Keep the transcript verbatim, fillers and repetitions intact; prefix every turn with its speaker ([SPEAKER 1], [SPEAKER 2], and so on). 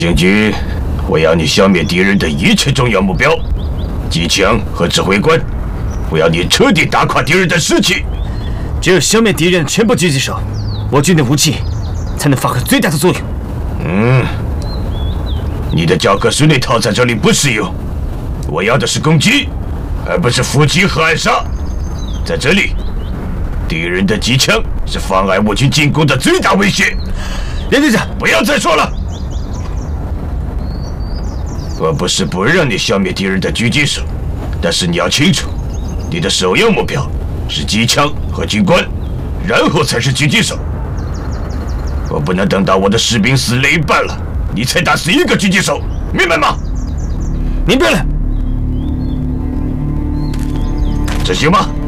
[SPEAKER 1] 警局，我要你消灭敌人的一切重要目标，机枪和指挥官。我要你彻底打垮敌人的士气。
[SPEAKER 2] 只有消灭敌人的全部狙击手，我军的武器才能发挥最大的作用。
[SPEAKER 1] 嗯，你的教科书那套在这里不适用。我要的是攻击，而不是伏击和暗杀。在这里，敌人的机枪是妨碍我军进攻的最大威胁。
[SPEAKER 2] 连队长，
[SPEAKER 1] 不要再说了。我不是不让你消灭敌人的狙击手，但是你要清楚，你的首要目标是机枪和军官，然后才是狙击手。我不能等到我的士兵死了一半了，你才打死一个狙击手，明白吗？
[SPEAKER 2] 明白了。
[SPEAKER 1] 执行吧。